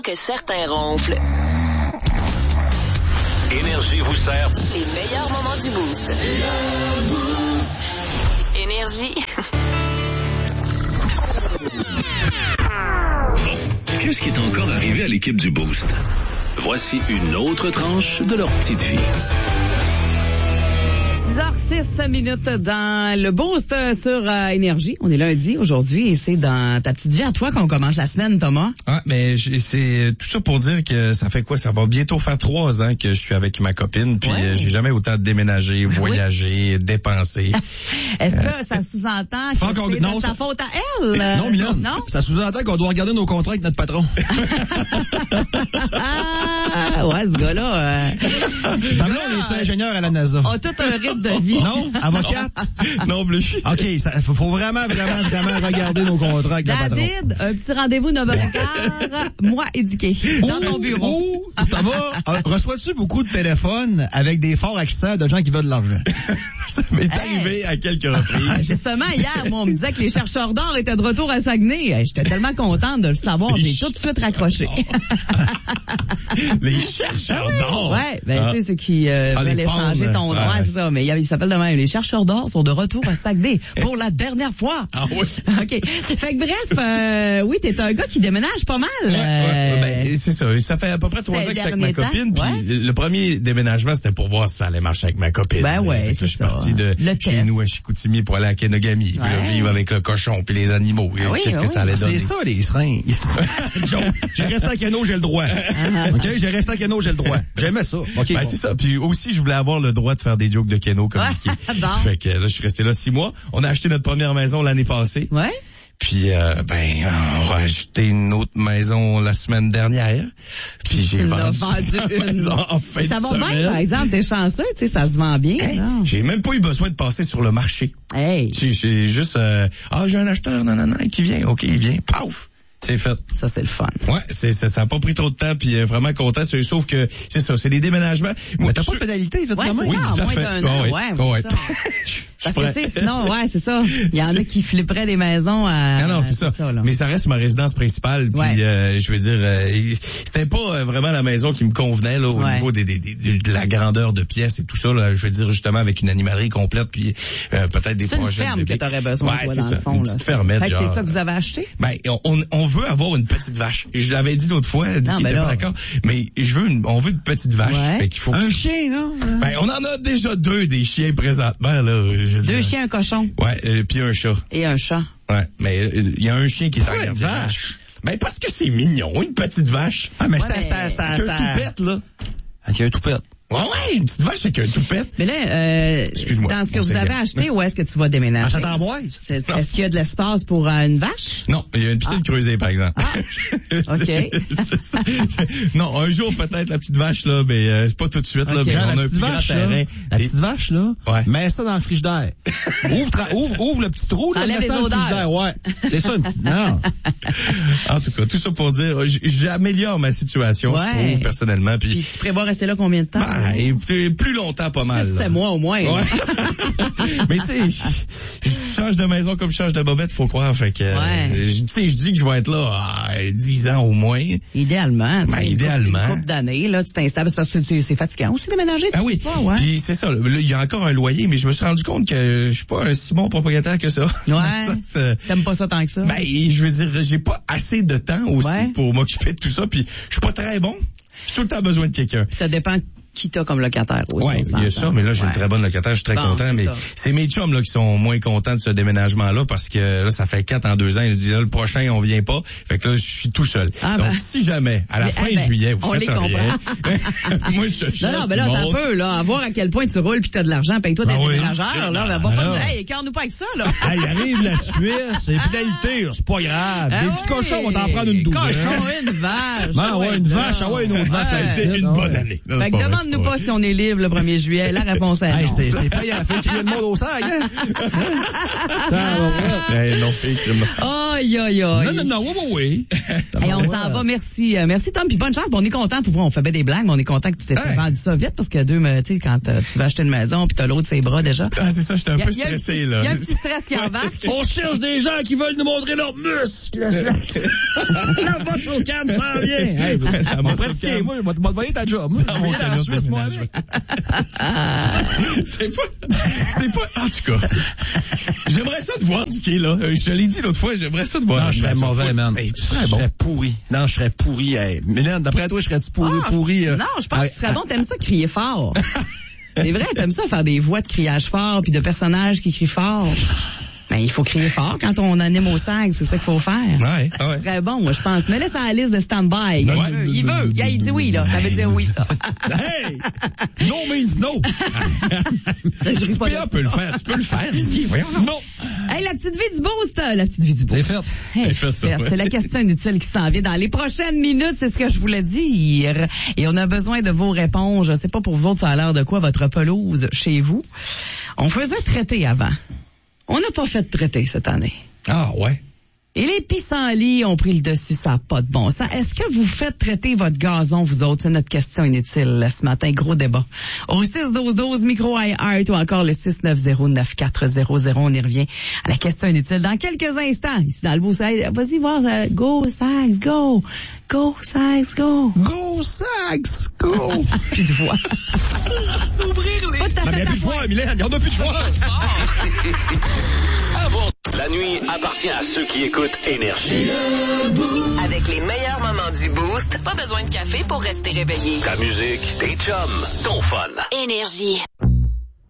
avant que certains ronflent. Énergie vous sert Les meilleurs moments du Boost. Énergie. Qu'est-ce qui est encore arrivé à l'équipe du Boost? Voici une autre tranche de leur petite vie. 6h06 dans le Boost sur Énergie. On est lundi aujourd'hui et c'est dans ta petite vie à toi qu'on commence la semaine, Thomas. Ah, mais c'est tout ça pour dire que ça fait quoi? Ça va bientôt faire 3 ans que je suis avec ma copine, puis j'ai jamais autant déménagé, voyagé, dépensé. Est-ce que ça sous-entend que c'est de sa faute à elle? Non, Mylène. Non? Ça sous-entend qu'on doit regarder nos contrats avec notre patron. Ouais, ce gars-là... Là, on est ingénieur à la NASA. A tout un rythme de vie. Non? Avocate? Non plus. OK, faut vraiment regarder nos contrats avec le patron. David, un petit rendez-vous 9h15, moi éduqué, dans ton bureau. Thomas, reçois-tu beaucoup de téléphones avec des forts accents de gens qui veulent de l'argent? Ça m'est arrivé à quelques reprises. Justement, hier, moi, on me disait que les chercheurs d'or étaient de retour à Saguenay. J'étais tellement contente de le savoir, j'ai tout de suite raccroché. Les chercheurs d'or? Ouais, tu sais, ceux qui veulent échanger ton droit, c'est ça. Mais il s'appelle de même. Les chercheurs d'or sont de retour à Saguenay pour la dernière fois. Ah oui? OK. Fait que bref, oui, t'es un gars qui déménage pas mal. Ben, c'est ça. Ça fait à peu près 3 ans que j'étais avec ma copine. Puis le premier déménagement, c'était pour voir si ça allait marcher avec ma copine. Ben ouais, fait que là, je suis parti de chez nous à Chicoutimi pour aller à Kenogami. Puis là, vivre avec le cochon puis les animaux. Qu'est-ce que ça allait donner? C'est ça, les seringues. J'ai resté à Keno, j'ai le droit. OK? J'ai resté à Keno, j'ai le droit. J'aimais ça. Okay, c'est ça. Puis aussi, je voulais avoir le droit de faire des jokes de Keno comme Whisky. Bon. Fait que là, je suis resté là 6 mois. On a acheté notre première maison l'année passée. Ouais. Puis, on va acheter une autre maison la semaine dernière. Puis j'ai vendu une. En fin ça de va semaine. bien, par exemple, t'es chanceux, tu sais, ça se vend bien. Hey, j'ai même pas eu besoin de passer sur le marché. Hey. J'ai juste, j'ai un acheteur, non, qui vient, OK, il vient, paf. C'est fait. Ça, c'est le fun. Ouais, ça a pas pris trop de temps, puis vraiment content. Sauf que, c'est ça, c'est des déménagements. Mais t'as pas de pénalité, effectivement. Oui, tout à fait. Moins d'un an, ouais. Parce que, tu sais, sinon, c'est ça. Il y en a qui flipperaient des maisons à... Non, c'est ça. Mais ça reste ma résidence principale. Puis, je veux dire, c'était pas vraiment la maison qui me convenait, là, au niveau de la grandeur de pièces et tout ça, là. Je veux dire, justement, avec une animalerie complète, puis peut-être des projets. C'est une ferme que t'aurais besoin, toi, dans le fond, une petite fermette, genre. C'est ça que vous avez acheté? Ben, on veut avoir une petite vache. Je l'avais dit l'autre fois, elle dit qu'il était pas d'accord. Mais on veut une petite vache. Fait qu'il faut un chien, non? Ben, on en a déjà 2 des chiens présentement, là. 2 chiens, un cochon. Ouais, puis un chat. Et un chat. Ouais, mais il y a un chien qui est en gardiennage. Ben, parce que c'est mignon, une petite vache. Ah, mais avec un toupette, là. Avec un toupette. Ouais, une petite vache avec un toupette. Mais là, excuse-moi, dans ce que vous avez acheté, où est-ce que tu vas déménager? À Châtelleboise. Est-ce qu'il y a de l'espace pour une vache? Non, il y a une piscine creusée, par exemple. OK. Non, un jour, peut-être, la petite vache, là, mais c'est pas tout de suite, là. Mais on a un plus grand terrain. La petite vache, là, mets ça dans le frigidaire. Ouvre le petit trou, là, mets ça dans le frigidaire. Ouais. C'est ça, une petite... Non. En tout cas, tout ça pour dire, j'améliore ma situation, je trouve, personnellement. Puis tu prévois rester là combien de temps? Et plus longtemps, pas mal. C'est moi au moins. Ouais. Mais tu sais, je change de maison comme je change de bobette, faut croire. Fait que, tu sais, je dis que je vais être là 10 ans au moins. Idéalement. Idéalement. Une couple d'années, là, tu t'installes parce que c'est fatigant aussi déménager. Ah oui. Puis c'est ça. Là, il y a encore un loyer, mais je me suis rendu compte que je suis pas un si bon propriétaire que ça. Ouais. T'aimes pas ça tant que ça? Ben, je veux dire, j'ai pas assez de temps aussi pour m'occuper de tout ça. Puis je suis pas très bon. J'ai tout le temps besoin de quelqu'un. Ça dépend qui t'as comme locataire aussi. Oui, il y a ça, mais là, j'ai une très bonne locataire, je suis très content, mais c'est mes chums, là, qui sont moins contents de ce déménagement-là, parce que, là, ça fait 4 en 2 ans, ils disent, là, le prochain, on vient pas. Fait que là, je suis tout seul. Donc, si jamais, à la fin juillet, vous faites rien. Moi, non, mais là, t'as un peu, là, à voir à quel point tu roules pis t'as de l'argent, paye-toi des déménageurs, là, va pas hey, écarte-nous pas avec ça, là. Hey, arrive la Suisse, c'est pénalité, c'est pas grave. Des petits cochons, on va t'en prendre une douzaine. Cochon, une vache. Ah ouais, une vache, ah ouais, une autre vache. Ça a été une bonne année. Fait que demande-nous pas si on est libre le 1er juillet. La réponse est non. C'est payant. Fait crier le monde au sac, hein? Non, fait crier. Aïe, aïe, aïe. Non, oui. Hey, on s'en va, merci. Merci, Tom, puis bonne chance. Bon, on est content pour voir, on fait bien des blagues, mais on est content que tu t'es vendu ça vite, parce que tu sais, quand tu vas acheter une maison, puis t'as l'autre ses bras déjà. Ah, c'est ça, j'étais un peu stressé, là. Il y a un petit stress qui embarque. On cherche des gens qui veulent nous montrer leurs muscles. La bosse au cam s'en vient. Hey, pratiquez-moi, je vais te montrer ta job. Moi, je vais en Suisse, moi, avec. C'est pas, en tout cas. J'aimerais ça te voir, Dicky, là. Je te l'ai dit l'autre fois, j'aimerais ça te voir. Non, je serais mauvais, man. Hey, tu serais bon. Je serais pourri. Non, je serais pourri. Hey. Mylène, d'après toi, je serais-tu pourri? Non, je pense que tu serais bon. T'aimes ça crier fort. C'est vrai, t'aimes ça faire des voix de criage fort puis de personnages qui crient fort. Ben, il faut crier fort quand on anime au SAG, c'est ça qu'il faut faire. Ouais. Ce serait bon, moi, je pense. Mais là, c'est la liste de stand-by. Il veut. Il dit oui, là. Ça veut dire oui, ça. Hey! No means no! Tu peux le faire, Dicky. Voyons, non. Hey, la petite vie du boost. C'est fait. Hey, c'est fait, ça. C'est la question inutile qui s'en vient dans les prochaines minutes, c'est ce que je voulais dire. Et on a besoin de vos réponses. Je sais pas pour vous autres, ça a l'air de quoi, votre pelouse chez vous. On faisait traiter avant. On n'a pas fait de traité cette année. Ah, ouais. Et les pissenlits ont pris le dessus, ça n'a pas de bon sens. Est-ce que vous faites traiter votre gazon, vous autres? C'est notre question inutile ce matin. Gros débat. Au 6-12-12, micro iHeart ou encore le 690-9400. On y revient à la question inutile dans quelques instants. Ici dans le beau Sags. Vas-y voir. Go, Sags, go. Go, Sags, go. Go, Sags, go. Plus de voix. Ouvrir les... Il n'y a plus de voix, Mylène. Il n'y en a plus de voix. La nuit appartient à ceux qui écoutent Énergie. Avec les meilleurs moments du Boost, pas besoin de café pour rester réveillé. Ta musique, tes chums, ton fun. Énergie.